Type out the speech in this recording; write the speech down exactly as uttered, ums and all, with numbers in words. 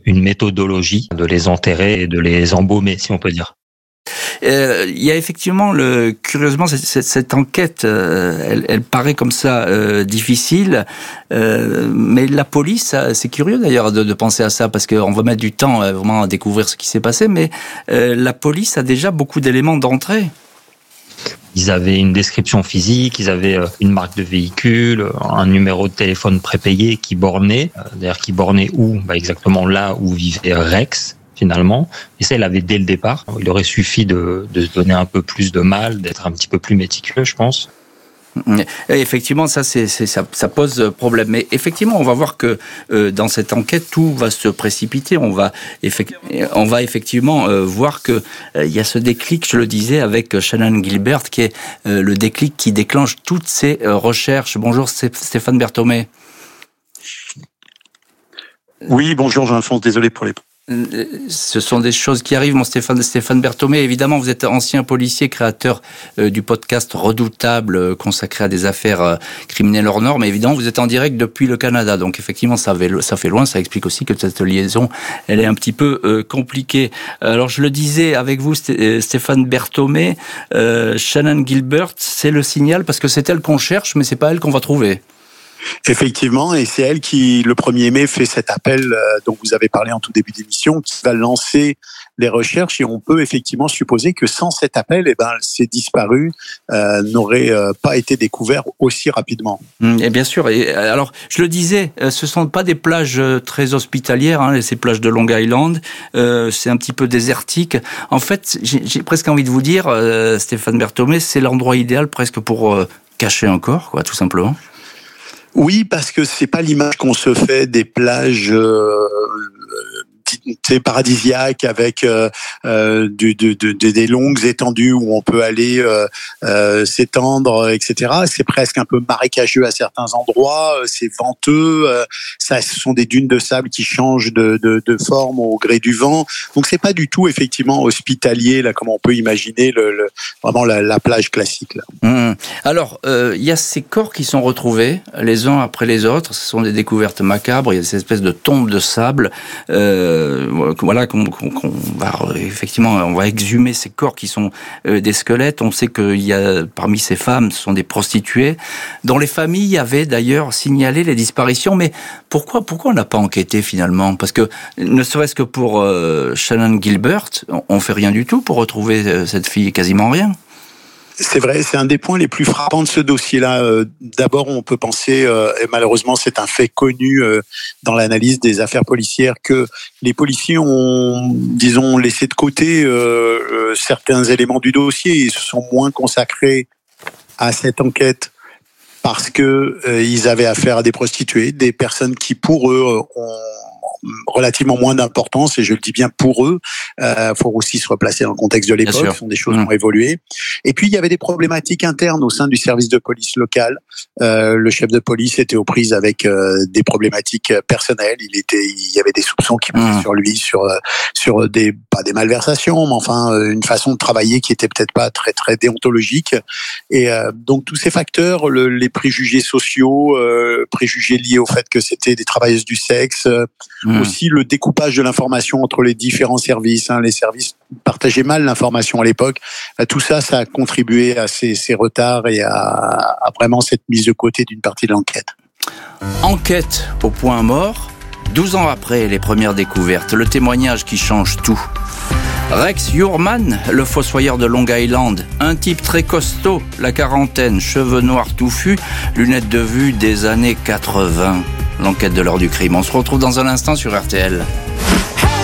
une méthodologie de les enterrer et de les embaumer, si on peut dire. Euh, il y a effectivement, le, curieusement, cette, cette, cette enquête, euh, elle, elle paraît comme ça euh, difficile, euh, mais la police, c'est curieux d'ailleurs de, de penser à ça, parce qu'on va mettre du temps euh, vraiment à découvrir ce qui s'est passé, mais euh, la police a déjà beaucoup d'éléments d'entrée. Ils avaient une description physique, ils avaient une marque de véhicule, un numéro de téléphone prépayé qui bornait, d'ailleurs qui bornait où ? Bah exactement là où vivait Rex, finalement. Et ça, il avait dès le départ. Il aurait suffi de, de se donner un peu plus de mal, d'être un petit peu plus méticuleux, je pense. Et effectivement, ça, c'est, c'est, ça, ça pose problème. Mais effectivement, on va voir que euh, dans cette enquête, tout va se précipiter. On va, effect... on va effectivement euh, voir que il euh, y a ce déclic, je le disais, avec Shannon Gilbert, qui est euh, le déclic qui déclenche toutes ces euh, recherches. Bonjour Stéphane Berthomé. Oui, bonjour Jean-Alphonse, désolé pour les... Ce sont des choses qui arrivent, mon Stéphane, Stéphane Berthomé. Évidemment, vous êtes ancien policier, créateur euh, du podcast Redoutable, euh, consacré à des affaires euh, criminelles hors normes. Mais évidemment, vous êtes en direct depuis le Canada. Donc, effectivement, ça fait, ça fait loin. Ça explique aussi que cette liaison, elle est un petit peu euh, compliquée. Alors, je le disais avec vous, Stéphane Berthomé, euh, Shannon Gilbert, c'est le signal parce que c'est elle qu'on cherche, mais c'est pas elle qu'on va trouver. Effectivement, et c'est elle qui, le premier mai, fait cet appel euh, dont vous avez parlé en tout début d'émission, qui va lancer les recherches, et on peut effectivement supposer que sans cet appel, eh ben, ces disparus euh, n'auraient euh, pas été découverts aussi rapidement. Et bien sûr, et alors je le disais, ce sont pas des plages très hospitalières, hein, ces plages de Long Island, euh, c'est un petit peu désertique. En fait, j'ai, j'ai presque envie de vous dire, euh, Stéphane Berthomé, c'est l'endroit idéal presque pour euh, cacher un corps, quoi, tout simplement. Oui, parce que c'est pas l'image qu'on se fait des plages euh, paradisiaques avec euh, euh, du, de, de, de, des longues étendues où on peut aller euh, euh, s'étendre, et cetera. C'est presque un peu marécageux à certains endroits, c'est venteux, euh, ça, ce sont des dunes de sable qui changent de, de, de forme au gré du vent. Donc c'est pas du tout effectivement hospitalier là, comme on peut imaginer le, le vraiment la, la plage classique là. Mmh. Alors il euh, y a ces corps qui sont retrouvés les uns après les autres. Ce sont des découvertes macabres. Il y a ces espèces de tombes de sable. Euh, voilà qu'on, qu'on, qu'on va effectivement on va exhumer ces corps qui sont euh, des squelettes. On sait qu'il y a parmi ces femmes, ce sont des prostituées dont les familles avaient d'ailleurs signalé les disparitions. Mais pourquoi pourquoi on n'a pas enquêté finalement ? Parce que ne serait-ce que pour euh, Shannon Gilbert, on, on fait rien du tout pour retrouver euh, cette fille, quasiment rien. C'est vrai, c'est un des points les plus frappants de ce dossier-là. Euh, d'abord, on peut penser, euh, et malheureusement c'est un fait connu euh, dans l'analyse des affaires policières, que les policiers ont, disons, laissé de côté euh, euh, certains éléments du dossier et se sont moins consacrés à cette enquête parce que euh, ils avaient affaire à des prostituées, des personnes qui pour eux ont relativement moins d'importance, et je le dis bien pour eux. Il euh, faut aussi se replacer dans le contexte de l'époque, ce sont des choses qui mmh. ont évolué. Et puis, il y avait des problématiques internes au sein du service de police local. Euh, le chef de police était aux prises avec euh, des problématiques personnelles. Il était, il y avait des soupçons qui pesaient mmh. sur lui, sur sur des pas des malversations, mais enfin une façon de travailler qui était peut-être pas très très déontologique. Et euh, donc tous ces facteurs, le, les préjugés sociaux, euh, préjugés liés au fait que c'était des travailleuses du sexe. Euh, Mmh. Aussi le découpage de l'information entre les différents services, hein, les services partageaient mal l'information à l'époque. Tout ça, ça a contribué à ces, ces retards et à, à vraiment cette mise de côté d'une partie de l'enquête. Enquête au point mort, douze ans après les premières découvertes, le témoignage qui change tout. Rex Heuermann, le fossoyeur de Long Island, un type très costaud, la quarantaine, cheveux noirs touffus, lunettes de vue des années quatre-vingts. L'enquête de l'heure du crime. On se retrouve dans un instant sur R T L.